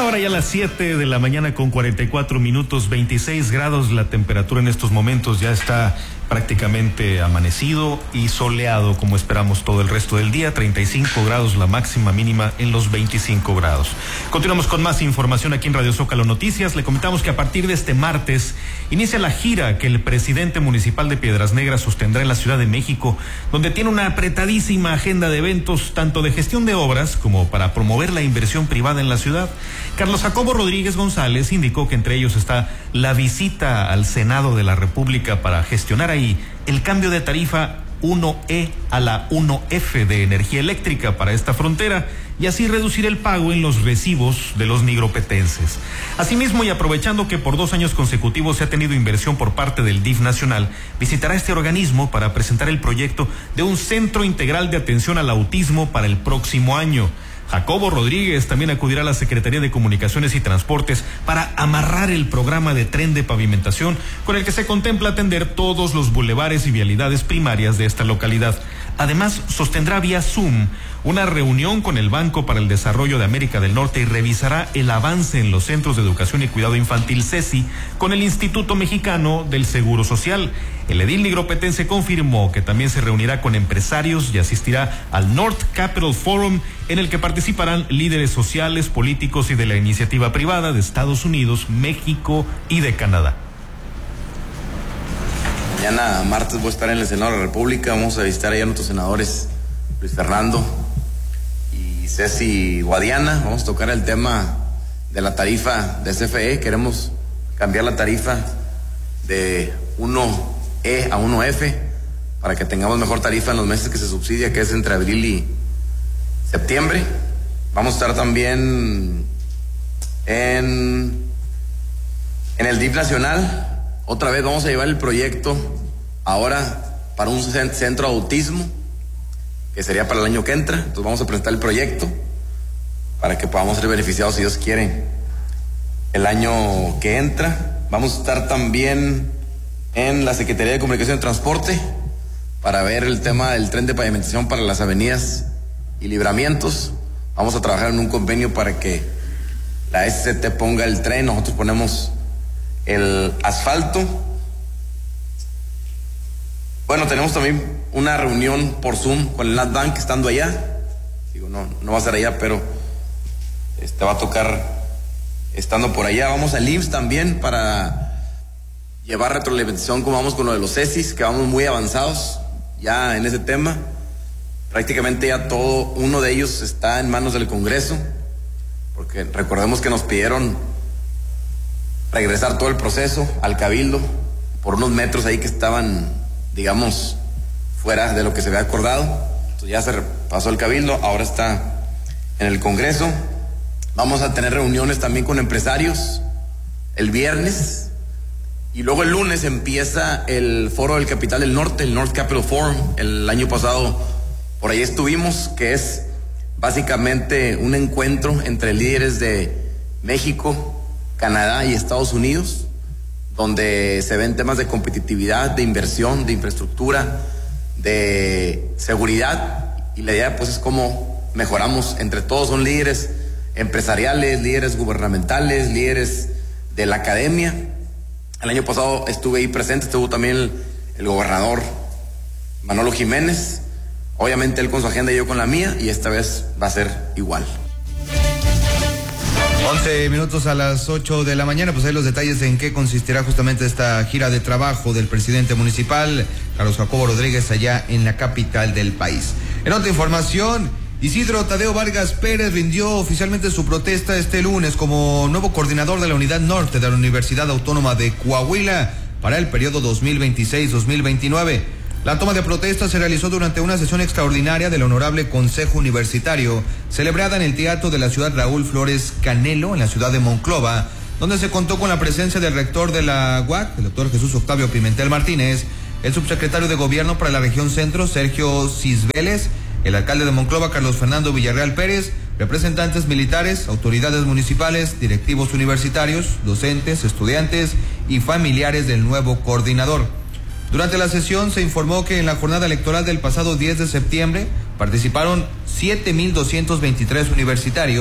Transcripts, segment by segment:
hora ya a las 7 de la mañana con 44 minutos, 26 grados la temperatura en estos momentos, ya está prácticamente amanecido y soleado como esperamos todo el resto del día, 35 grados la máxima, mínima en los 25 grados. Continuamos con más información aquí en Radio Zócalo Noticias. Le comentamos que a partir de este martes inicia la gira que el presidente municipal de Piedras Negras sostendrá en la Ciudad de México, donde tiene una apretadísima agenda de eventos, tanto de gestión de obras como para promover la inversión privada en la ciudad. Carlos Jacobo Rodríguez González indicó que entre ellos está la visita al Senado de la República para gestionar ahí el cambio de tarifa 1E a la 1F de energía eléctrica para esta frontera y así reducir el pago en los recibos de los nigropetenses. Asimismo, y aprovechando que por 2 años consecutivos se ha tenido inversión por parte del DIF nacional, visitará este organismo para presentar el proyecto de un centro integral de atención al autismo para el próximo año. Jacobo Rodríguez también acudirá a la Secretaría de Comunicaciones y Transportes para amarrar el programa de tren de pavimentación con el que se contempla atender todos los bulevares y vialidades primarias de esta localidad. Además, sostendrá vía Zoom una reunión con el Banco para el Desarrollo de América del Norte y revisará el avance en los centros de educación y cuidado infantil CESI con el Instituto Mexicano del Seguro Social. El edil nigropetense confirmó que también se reunirá con empresarios y asistirá al North Capital Forum, en el que participarán líderes sociales, políticos y de la iniciativa privada de Estados Unidos, México y de Canadá. Mañana martes voy a estar en el Senado de la República. Vamos a visitar allá a nuestros senadores Luis Fernando y Ceci Guadiana. Vamos a tocar el tema de la tarifa de CFE. Queremos cambiar la tarifa de 1E a 1F para que tengamos mejor tarifa en los meses que se subsidia, que es entre abril y septiembre. Vamos a estar también en el DIF nacional. Otra vez vamos a llevar el proyecto ahora para un centro de autismo, que sería para el año que entra. Entonces vamos a presentar el proyecto para que podamos ser beneficiados, si Dios quiere, el año que entra. Vamos a estar también en la Secretaría de Comunicación y Transporte para ver el tema del tren de pavimentación para las avenidas y libramientos. Vamos a trabajar en un convenio para que la SCT ponga el tren, nosotros ponemos el asfalto. Bueno, tenemos también una reunión por Zoom con el NatBank estando allá. Digo, no va a ser allá, pero va a tocar estando por allá. Vamos al IMSS también para llevar retroalimentación, como vamos con lo de los CESIS, que vamos muy avanzados ya en ese tema. Prácticamente ya todo uno de ellos está en manos del Congreso, porque recordemos que nos pidieron regresar todo el proceso al Cabildo por unos metros ahí que estaban, digamos, fuera de lo que se había acordado. Entonces ya se pasó el Cabildo, ahora está en el Congreso. Vamos a tener reuniones también con empresarios el viernes, y luego el lunes empieza el Foro del Capital del Norte, el North Capital Forum. El año pasado por ahí estuvimos, que es básicamente un encuentro entre líderes de México, Canadá y Estados Unidos, donde se ven temas de competitividad, de inversión, de infraestructura, de seguridad, y la idea pues es cómo mejoramos entre todos. Son líderes empresariales, líderes gubernamentales, líderes de la academia. El año pasado estuve ahí presente, estuvo también el gobernador Manolo Jiménez, obviamente él con su agenda y yo con la mía, y esta vez va a ser igual. 11 minutos a las 8 de la mañana, pues hay los detalles en qué consistirá justamente esta gira de trabajo del presidente municipal, Carlos Jacobo Rodríguez, allá en la capital del país. En otra información, Isidro Tadeo Vargas Pérez rindió oficialmente su protesta este lunes como nuevo coordinador de la Unidad Norte de la Universidad Autónoma de Coahuila para el periodo 2026-2029. La toma de protesta se realizó durante una sesión extraordinaria del Honorable Consejo Universitario, celebrada en el Teatro de la Ciudad Raúl Flores Canelo, en la ciudad de Monclova, donde se contó con la presencia del rector de la UAC, el doctor Jesús Octavio Pimentel Martínez, el subsecretario de Gobierno para la región Centro, Sergio Cisbeles, el alcalde de Monclova, Carlos Fernando Villarreal Pérez, representantes militares, autoridades municipales, directivos universitarios, docentes, estudiantes y familiares del nuevo coordinador. Durante la sesión se informó que en la jornada electoral del pasado 10 de septiembre participaron 7,223 universitarios,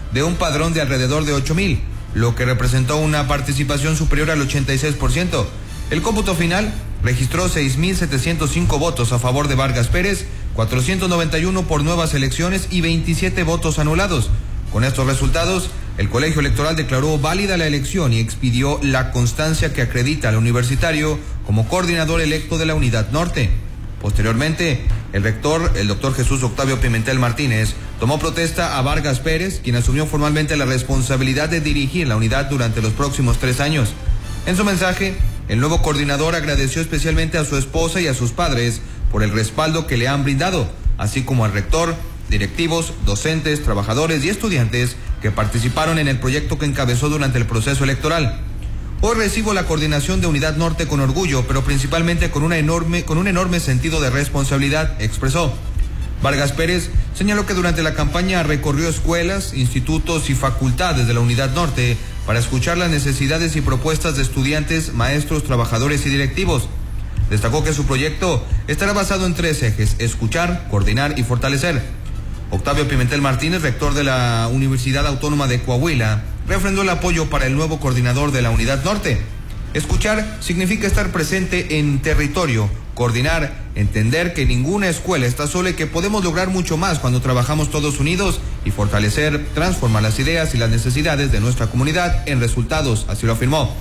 de un padrón de alrededor de 8,000, lo que representó una participación superior al 86%. El cómputo final registró 6,705 votos a favor de Vargas Pérez, 491 por nuevas elecciones y 27 votos anulados. Con estos resultados, el colegio electoral declaró válida la elección y expidió la constancia que acredita al universitario como coordinador electo de la Unidad Norte. Posteriormente, el rector, el doctor Jesús Octavio Pimentel Martínez, tomó protesta a Vargas Pérez, quien asumió formalmente la responsabilidad de dirigir la unidad durante los próximos 3 años. En su mensaje, el nuevo coordinador agradeció especialmente a su esposa y a sus padres por el respaldo que le han brindado, así como al rector, directivos, docentes, trabajadores y estudiantes que participaron en el proyecto que encabezó durante el proceso electoral. Hoy recibo la coordinación de Unidad Norte con orgullo, pero principalmente con un enorme sentido de responsabilidad, expresó. Vargas Pérez señaló que durante la campaña recorrió escuelas, institutos y facultades de la Unidad Norte para escuchar las necesidades y propuestas de estudiantes, maestros, trabajadores y directivos. Destacó que su proyecto estará basado en 3 ejes: escuchar, coordinar y fortalecer. Octavio Pimentel Martínez, rector de la Universidad Autónoma de Coahuila, refrendó el apoyo para el nuevo coordinador de la Unidad Norte. Escuchar significa estar presente en territorio, coordinar, entender que ninguna escuela está sola y que podemos lograr mucho más cuando trabajamos todos unidos, y fortalecer, transformar las ideas y las necesidades de nuestra comunidad en resultados, así lo afirmó.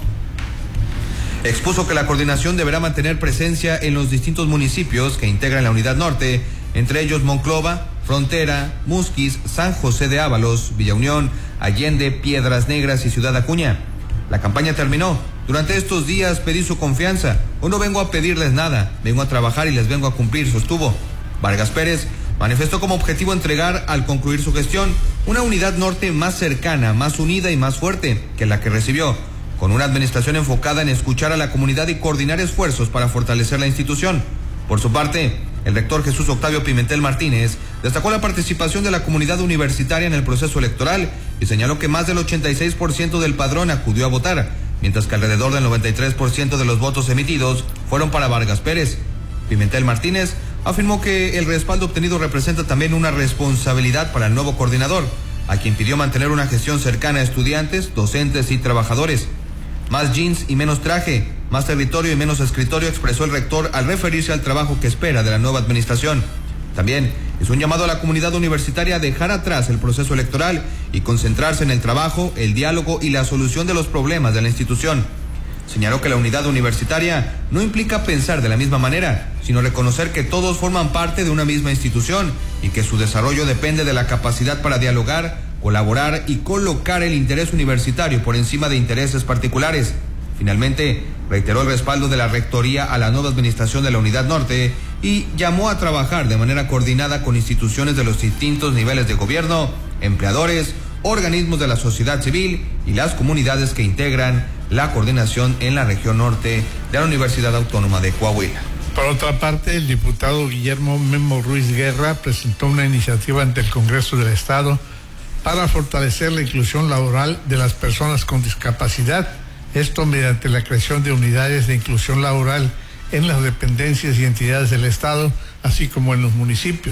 Expuso que la coordinación deberá mantener presencia en los distintos municipios que integran la Unidad Norte, entre ellos Monclova, Frontera, Musquis, San José de Ábalos, Villa Unión, Allende, Piedras Negras y Ciudad Acuña. La campaña terminó. Durante estos días pedí su confianza. Hoy no vengo a pedirles nada, vengo a trabajar y les vengo a cumplir, sostuvo. Vargas Pérez manifestó como objetivo entregar, al concluir su gestión, una Unidad Norte más cercana, más unida y más fuerte que la que recibió, con una administración enfocada en escuchar a la comunidad y coordinar esfuerzos para fortalecer la institución. Por su parte, el rector Jesús Octavio Pimentel Martínez destacó la participación de la comunidad universitaria en el proceso electoral y señaló que más del 86% del padrón acudió a votar, mientras que alrededor del 93% de los votos emitidos fueron para Vargas Pérez. Pimentel Martínez afirmó que el respaldo obtenido representa también una responsabilidad para el nuevo coordinador, a quien pidió mantener una gestión cercana a estudiantes, docentes y trabajadores. Más jeans y menos traje, más territorio y menos escritorio, expresó el rector al referirse al trabajo que espera de la nueva administración. También hizo un llamado a la comunidad universitaria a dejar atrás el proceso electoral y concentrarse en el trabajo, el diálogo y la solución de los problemas de la institución. Señaló que la unidad universitaria no implica pensar de la misma manera, sino reconocer que todos forman parte de una misma institución y que su desarrollo depende de la capacidad para dialogar, colaborar y colocar el interés universitario por encima de intereses particulares. Finalmente, reiteró el respaldo de la Rectoría a la nueva administración de la Unidad Norte y llamó a trabajar de manera coordinada con instituciones de los distintos niveles de gobierno, empleadores, organismos de la sociedad civil y las comunidades que integran la coordinación en la región norte de la Universidad Autónoma de Coahuila. Por otra parte, el diputado Guillermo Memo Ruiz Guerra presentó una iniciativa ante el Congreso del Estado para fortalecer la inclusión laboral de las personas con discapacidad, esto mediante la creación de unidades de inclusión laboral en las dependencias y entidades del Estado, así como en los municipios.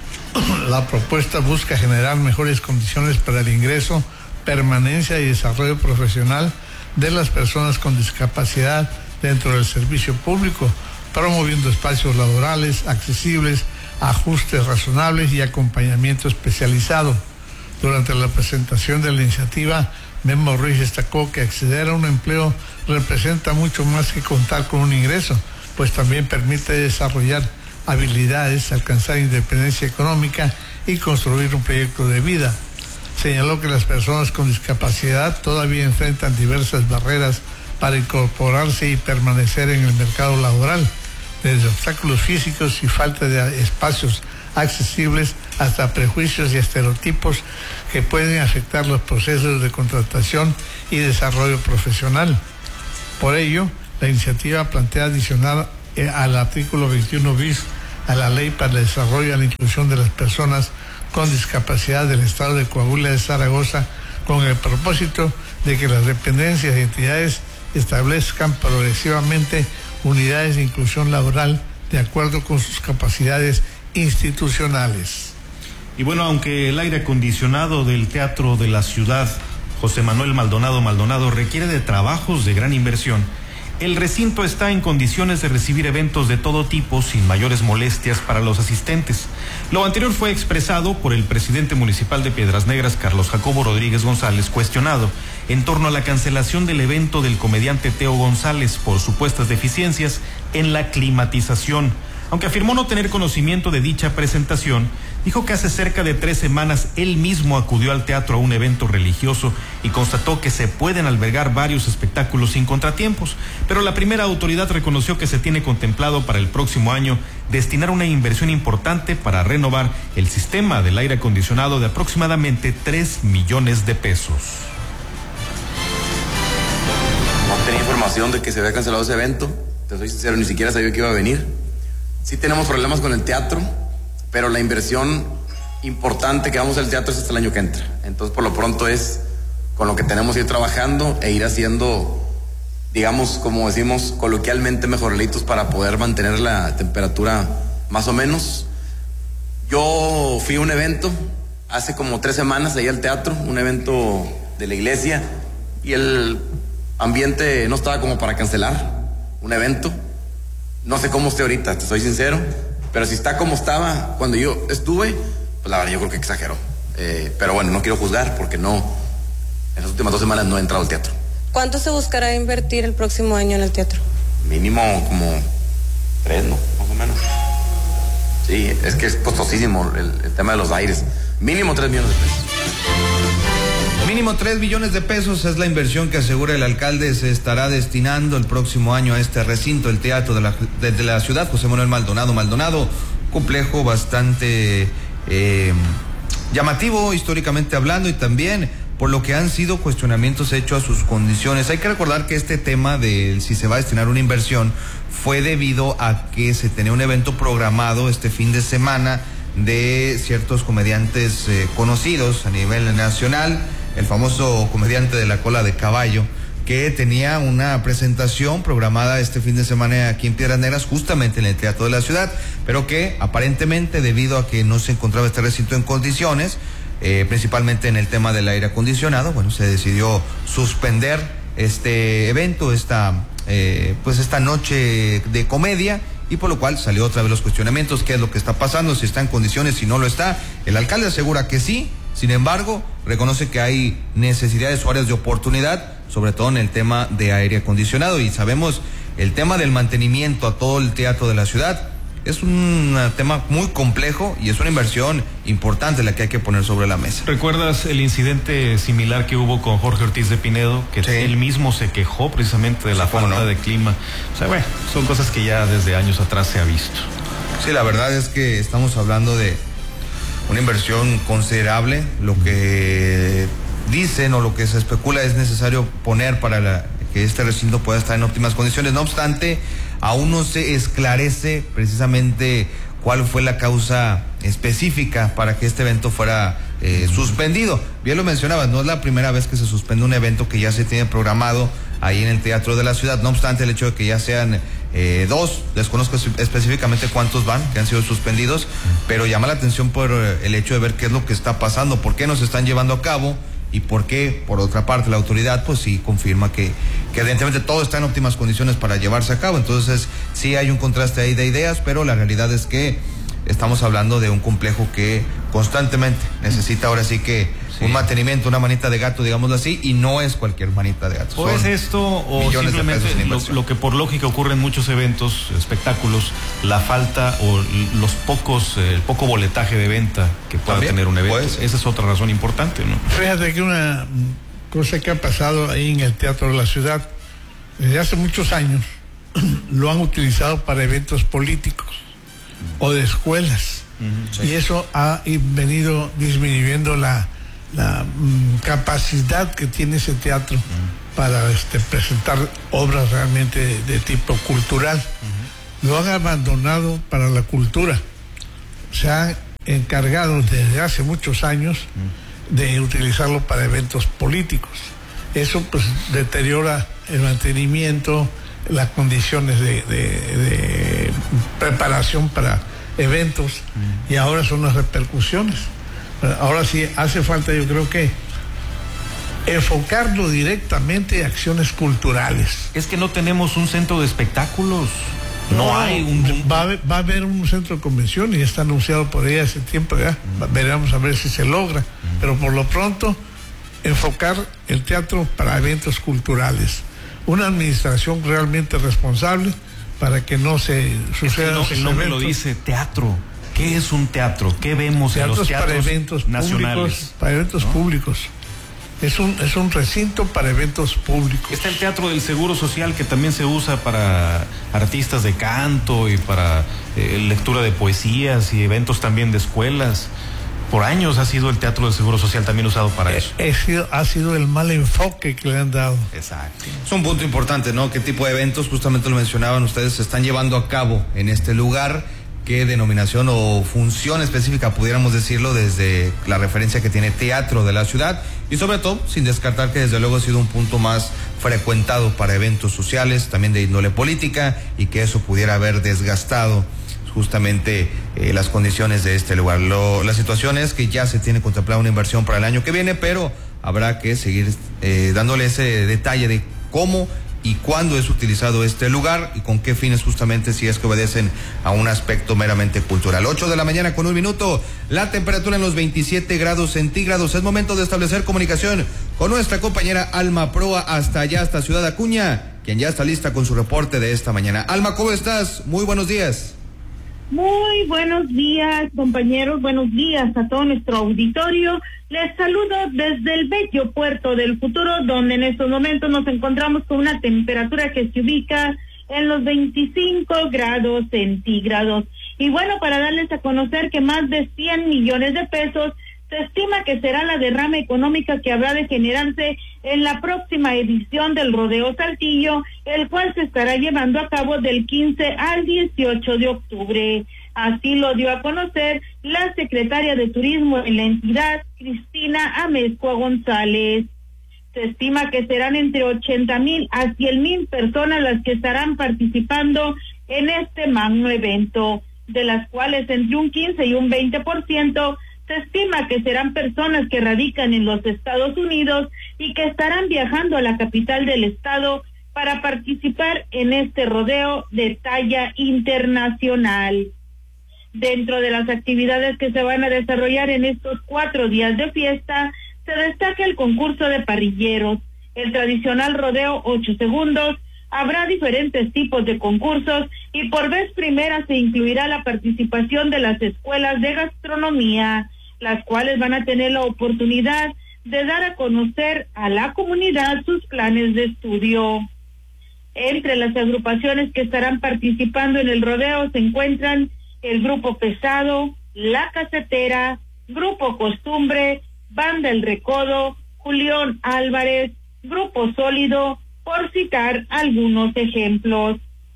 La propuesta busca generar mejores condiciones para el ingreso, permanencia y desarrollo profesional de las personas con discapacidad dentro del servicio público, promoviendo espacios laborales accesibles, ajustes razonables y acompañamiento especializado. Durante la presentación de la iniciativa, Memo Ruiz destacó que acceder a un empleo representa mucho más que contar con un ingreso, pues también permite desarrollar habilidades, alcanzar independencia económica y construir un proyecto de vida. Señaló que las personas con discapacidad todavía enfrentan diversas barreras para incorporarse y permanecer en el mercado laboral, desde obstáculos físicos y falta de espacios accesibles hasta prejuicios y estereotipos que pueden afectar los procesos de contratación y desarrollo profesional. Por ello, la iniciativa plantea adicionar al artículo 21 bis a la Ley para el Desarrollo y la Inclusión de las Personas con Discapacidad del Estado de Coahuila de Zaragoza, con el propósito de que las dependencias y entidades establezcan progresivamente unidades de inclusión laboral de acuerdo con sus capacidades institucionales. Y bueno, aunque el aire acondicionado del Teatro de la Ciudad José Manuel Maldonado requiere de trabajos de gran inversión, el recinto está en condiciones de recibir eventos de todo tipo sin mayores molestias para los asistentes. Lo anterior fue expresado por el presidente municipal de Piedras Negras, Carlos Jacobo Rodríguez González, cuestionado en torno a la cancelación del evento del comediante Teo González por supuestas deficiencias en la climatización. Aunque afirmó no tener conocimiento de dicha presentación, dijo que hace cerca de 3 semanas él mismo acudió al teatro a un evento religioso y constató que se pueden albergar varios espectáculos sin contratiempos, pero la primera autoridad reconoció que se tiene contemplado para el próximo año destinar una inversión importante para renovar el sistema del aire acondicionado de aproximadamente 3 millones de pesos. No tenía información de que se había cancelado ese evento, te soy sincero, ni siquiera sabía que iba a venir. Sí tenemos problemas con el teatro, pero la inversión importante que vamos al teatro es hasta el año que entra. Entonces, por lo pronto es con lo que tenemos que ir trabajando e ir haciendo, digamos, como decimos coloquialmente, mejoralitos para poder mantener la temperatura más o menos. Yo fui a un evento hace como 3 semanas ahí al teatro, un evento de la iglesia, y el ambiente no estaba como para cancelar un evento. No sé cómo esté ahorita, te soy sincero, pero si está como estaba cuando yo estuve, pues la verdad yo creo que exageró. Pero bueno, no quiero juzgar porque no, en las últimas 2 semanas no he entrado al teatro. ¿Cuánto se buscará invertir el próximo año en el teatro? Mínimo como 3, ¿no? Más o menos. Sí, es que es costosísimo el tema de los aires. Mínimo 3 millones de pesos. Mínimo 3 billones de pesos es la inversión que asegura el alcalde se estará destinando el próximo año a este recinto, el Teatro de la Ciudad José Manuel Maldonado, complejo bastante llamativo históricamente hablando y también por lo que han sido cuestionamientos hechos a sus condiciones. Hay que recordar que este tema de si se va a destinar una inversión fue debido a que se tenía un evento programado este fin de semana de ciertos comediantes conocidos a nivel nacional. El famoso comediante de la cola de caballo, que tenía una presentación programada este fin de semana aquí en Piedras Negras, justamente en el Teatro de la Ciudad, pero que aparentemente, debido a que no se encontraba este recinto en condiciones, principalmente en el tema del aire acondicionado, bueno, se decidió suspender este evento, esta noche de comedia, y por lo cual salió otra vez los cuestionamientos, qué es lo que está pasando, si está en condiciones, si no lo está. El alcalde asegura que sí. Sin embargo, reconoce que hay necesidades o áreas de oportunidad, sobre todo en el tema de aire acondicionado, y sabemos el tema del mantenimiento a todo el teatro de la ciudad es un tema muy complejo y es una inversión importante la que hay que poner sobre la mesa. ¿Recuerdas el incidente similar que hubo con Jorge Ortiz de Pinedo? Que sí, él mismo se quejó precisamente de la falta de clima. O sea, bueno, son cosas que ya desde años atrás se ha visto. Sí, la verdad es que estamos hablando de una inversión considerable. Lo que dicen o lo que se especula es necesario poner para que este recinto pueda estar en óptimas condiciones. No obstante, aún no se esclarece precisamente cuál fue la causa específica para que este evento fuera suspendido. Bien lo mencionabas, no es la primera vez que se suspende un evento que ya se tiene programado ahí en el Teatro de la Ciudad. No obstante, el hecho de que ya sean 2, desconozco específicamente cuántos van, que han sido suspendidos, pero llama la atención por el hecho de ver qué es lo que está pasando, por qué no se están llevando a cabo y por qué, por otra parte, la autoridad pues sí confirma que evidentemente todo está en óptimas condiciones para llevarse a cabo. Entonces sí hay un contraste ahí de ideas, pero la realidad es que estamos hablando de un complejo que constantemente necesita ahora sí que un mantenimiento, una manita de gato, digámoslo así, y no es cualquier manita de gato. O es esto, o simplemente lo que por lógica ocurre en muchos eventos, espectáculos, la falta o el poco boletaje de venta que pueda tener un evento. Esa es otra razón importante, ¿no? Fíjate que una cosa que ha pasado ahí en el Teatro de la Ciudad, desde hace muchos años, lo han utilizado para eventos políticos o de escuelas. Sí. Y eso ha venido disminuyendo la capacidad que tiene ese teatro para presentar obras realmente de tipo cultural. Lo han abandonado para la cultura. Se han encargado desde hace muchos años de utilizarlo para eventos políticos. Eso pues deteriora el mantenimiento, las condiciones de preparación para eventos, y ahora son las repercusiones. Ahora sí, hace falta, yo creo que enfocarlo directamente a acciones culturales. Es que no tenemos un centro de espectáculos. No hay un... Va a haber un centro de convención y está anunciado por ahí hace tiempo ya. Veremos a ver si se logra. Pero por lo pronto, enfocar el teatro para eventos culturales. Una administración realmente responsable para que no se sucedan el nombre lo dice, teatro. ¿Qué es un teatro? ¿Qué vemos en los teatros para eventos nacionales? Públicos, para eventos públicos. Es un recinto para eventos públicos. Está el Teatro del Seguro Social, que también se usa para artistas de canto y para lectura de poesías y eventos también de escuelas. Por años ha sido el Teatro del Seguro Social también usado para eso. Ha sido el mal enfoque que le han dado. Exacto. Es un punto importante, ¿no? ¿Qué tipo de eventos, justamente lo mencionaban ustedes, se están llevando a cabo en este lugar? ¿Qué denominación o función específica pudiéramos decirlo desde la referencia que tiene teatro de la ciudad? Y sobre todo, sin descartar que desde luego ha sido un punto más frecuentado para eventos sociales, también de índole política, y que eso pudiera haber desgastado justamente las condiciones de este lugar. La situación es que ya se tiene contemplada una inversión para el año que viene, pero habrá que seguir dándole ese detalle de cómo y cuándo es utilizado este lugar y con qué fines, justamente, si es que obedecen a un aspecto meramente cultural. 8:01 la temperatura en los 27 grados centígrados. Es momento de establecer comunicación con nuestra compañera Alma Proa hasta allá, hasta Ciudad Acuña, quien ya está lista con su reporte de esta mañana. Alma, ¿cómo estás? Muy buenos días. Muy buenos días, compañeros, buenos días a todo nuestro auditorio. Les saludo desde el bello puerto del Futuro, donde en estos momentos nos encontramos con una temperatura que se ubica en los 25 grados centígrados. Y bueno, para darles a conocer que más de 100 millones de pesos se estima que será la derrama económica que habrá de generarse en la próxima edición del Rodeo Saltillo, el cual se estará llevando a cabo del 15 al 18 de octubre. Así lo dio a conocer la secretaria de Turismo en la entidad, Cristina Amezcua González. Se estima que serán entre 80,000 a 100,000 personas las que estarán participando en este magno evento, de las cuales entre un 15 y un 20% se estima que serán personas que radican en los Estados Unidos y que estarán viajando a la capital del estado para participar en este rodeo de talla internacional. Dentro de las actividades que se van a desarrollar en estos 4 días de fiesta, se destaca el concurso de parrilleros, el tradicional rodeo 8 segundos, habrá diferentes tipos de concursos y por vez primera se incluirá la participación de las escuelas de gastronomía, las cuales van a tener la oportunidad de dar a conocer a la comunidad sus planes de estudio. Entre las agrupaciones que estarán participando en el rodeo se encuentran el Grupo Pesado, La Casetera, Grupo Costumbre, Banda El Recodo, Julián Álvarez, Grupo Sólido, por citar algunos ejemplos.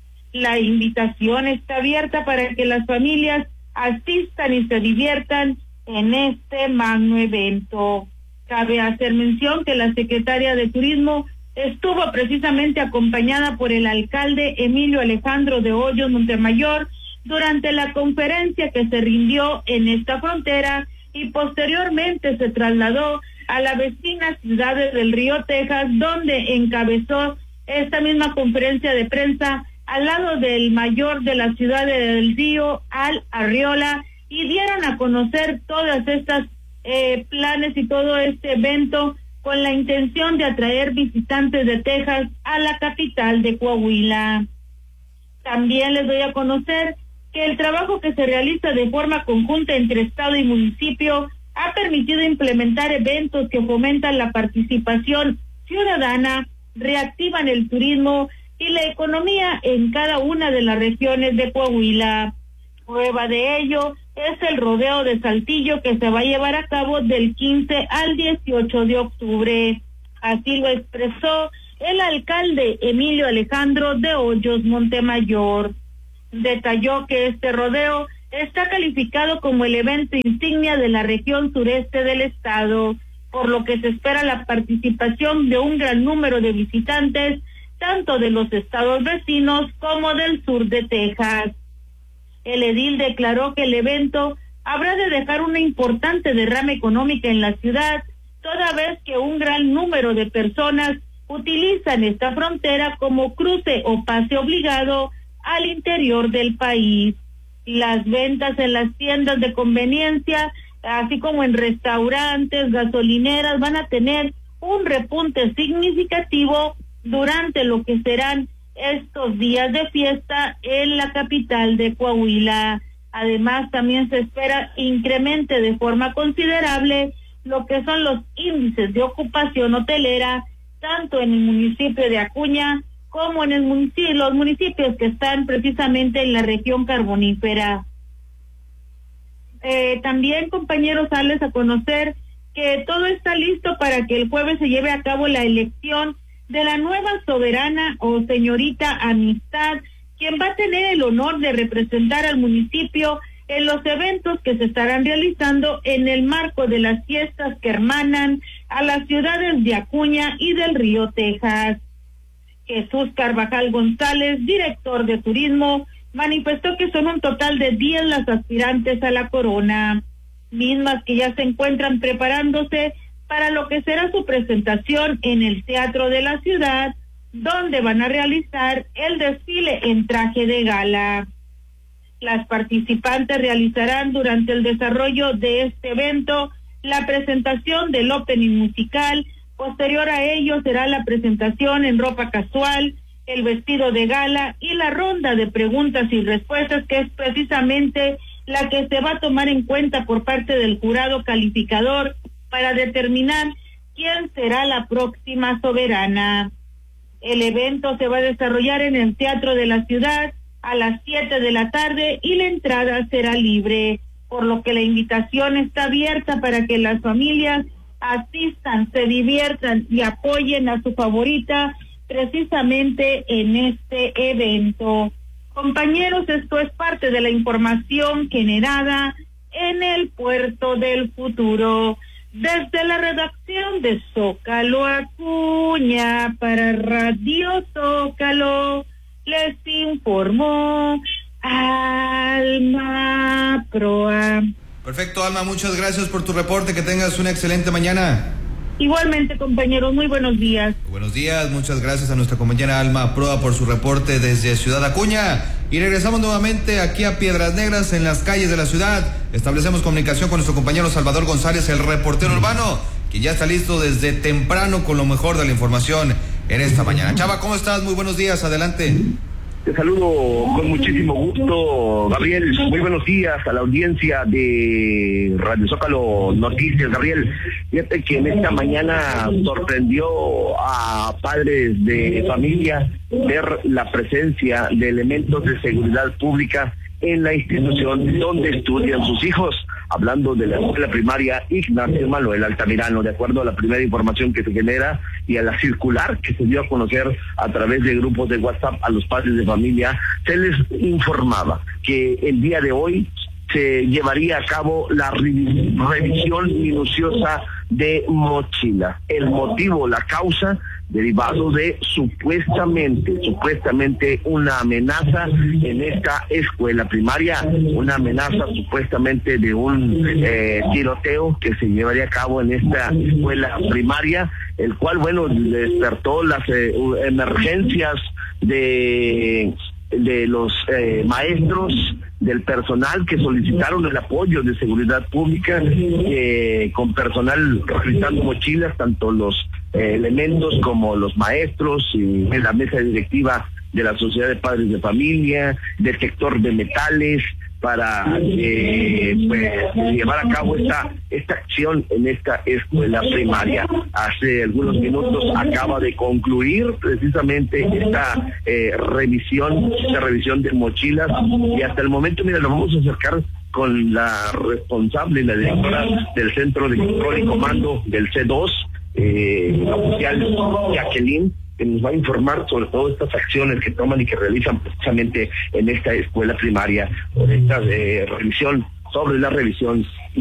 La invitación está abierta para que las familias asistan y se diviertan en este magno evento. Cabe hacer mención que la secretaria de Turismo estuvo precisamente acompañada por el alcalde Emilio Alejandro de Hoyos Montemayor durante la conferencia que se rindió en esta frontera y posteriormente se trasladó a la vecina ciudad de Del Río, Texas, donde encabezó esta misma conferencia de prensa al lado del mayor de la ciudad de Del Río, Al Arriola, y dieron a conocer todas estas planes y todo este evento con la intención de atraer visitantes de Texas a la capital de Coahuila. También les doy a conocer que el trabajo que se realiza de forma conjunta entre Estado y municipio ha permitido implementar eventos que fomentan la participación ciudadana, reactivan el turismo y la economía en cada una de las regiones de Coahuila. Prueba de ello es el rodeo de Saltillo, que se va a llevar a cabo del 15 al 18 de octubre. Así lo expresó el alcalde Emilio Alejandro de Hoyos Montemayor. Detalló que este rodeo está calificado como el evento insignia de la región sureste del estado, por lo que se espera la participación de un gran número de visitantes, tanto de los estados vecinos como del sur de Texas. El edil declaró que el evento habrá de dejar una importante derrama económica en la ciudad, toda vez que un gran número de personas utilizan esta frontera como cruce o pase obligado al interior del país. Las ventas en las tiendas de conveniencia, así como en restaurantes, gasolineras, van a tener un repunte significativo durante lo que serán estos días de fiesta en la capital de Coahuila. Además, también se espera incremente de forma considerable lo que son los índices de ocupación hotelera, tanto en el municipio de Acuña como en los municipios que están precisamente en la región carbonífera. También, compañeros, sales a conocer que todo está listo para que el jueves se lleve a cabo la elección de la nueva soberana o señorita Amistad, quien va a tener el honor de representar al municipio en los eventos que se estarán realizando en el marco de las fiestas que hermanan a las ciudades de Acuña y del Río Texas. Jesús Carvajal González, director de turismo, manifestó que son un total de 10 las aspirantes a la corona, mismas que ya se encuentran preparándose para lo que será su presentación en el Teatro de la Ciudad, donde van a realizar el desfile en traje de gala. Las participantes realizarán durante el desarrollo de este evento la presentación del opening musical. Posterior a ello será la presentación en ropa casual, el vestido de gala y la ronda de preguntas y respuestas, que es precisamente la que se va a tomar en cuenta por parte del jurado calificador para determinar quién será la próxima soberana. El evento se va a desarrollar en el Teatro de la Ciudad a las 7 de la tarde y la entrada será libre, por lo que la invitación está abierta para que las familias asistan, se diviertan y apoyen a su favorita precisamente en este evento. Compañeros, esto es parte de la información generada en el Puerto del Futuro. Desde la redacción de Zócalo Acuña para Radio Zócalo, les informó Alma Proa. Perfecto, Alma, muchas gracias por tu reporte, que tengas una excelente mañana. Igualmente, compañeros, muy buenos días. Buenos días, muchas gracias a nuestra compañera Alma Proa por su reporte desde Ciudad Acuña. Y regresamos nuevamente aquí a Piedras Negras, en las calles de la ciudad. Establecemos comunicación con nuestro compañero Salvador González, el reportero urbano, quien ya está listo desde temprano con lo mejor de la información en esta mañana. Chava, ¿cómo estás? Muy buenos días, adelante. Te saludo con muchísimo gusto, Gabriel. Muy buenos días a la audiencia de Radio Zócalo Noticias, Gabriel. Fíjate que en esta mañana sorprendió a padres de familia ver la presencia de elementos de seguridad pública en la institución donde estudian sus hijos. Hablando de la escuela primaria Ignacio Manuel Altamirano, de acuerdo a la primera información que se genera y a la circular que se dio a conocer a través de grupos de WhatsApp a los padres de familia, se les informaba que el día de hoy se llevaría a cabo la revisión minuciosa de mochila. El motivo, la causa, derivado de supuestamente una amenaza en esta escuela primaria, una amenaza supuestamente de un tiroteo que se llevaría a cabo en esta escuela primaria, el cual, bueno, despertó las emergencias de los maestros, del personal que solicitaron el apoyo de seguridad pública, con personal realizando mochilas, tanto los elementos como los maestros y la mesa directiva de la Sociedad de Padres de Familia, detector de metales, para llevar a cabo esta acción en esta escuela primaria. Hace algunos minutos acaba de concluir precisamente esta revisión de mochilas, y hasta el momento, mira, nos vamos a acercar con la responsable, la directora del Centro de Control y Comando del C2, la oficial Jacqueline, que nos va a informar sobre todas estas acciones que toman y que realizan precisamente en esta escuela primaria, por esta revisión, sobre la revisión